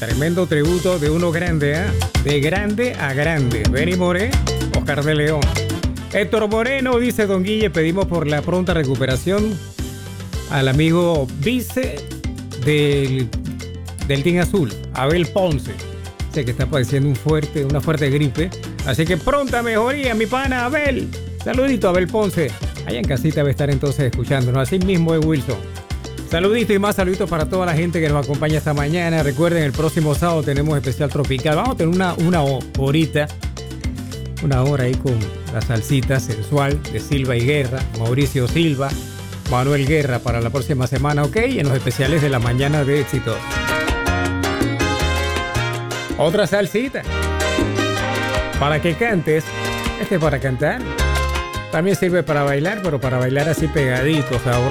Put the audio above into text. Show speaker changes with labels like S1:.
S1: Tremendo tributo de uno grande, ¿eh? De grande a grande. Benny Moré, Oscar de León. Héctor Moreno dice: Don Guille, pedimos por la pronta recuperación al amigo vice del Team Azul, Abel Ponce. Sé que está padeciendo una fuerte gripe. Así que pronta mejoría, mi pana Abel. Saludito a Abel Ponce. Allá en casita va a estar entonces escuchándonos. Así mismo es Wilson. Saludito y más saluditos para toda la gente que nos acompaña esta mañana. Recuerden, el próximo sábado tenemos especial tropical. Vamos a tener una horita. Una hora ahí con la salsita sensual de Silva y Guerra. Mauricio Silva, Manuel Guerra para la próxima semana, ¿ok? En los especiales de la mañana de Éxitos. Otra salsita. Para que cantes. Este es para cantar. También sirve para bailar, pero para bailar así pegadito, sabroso.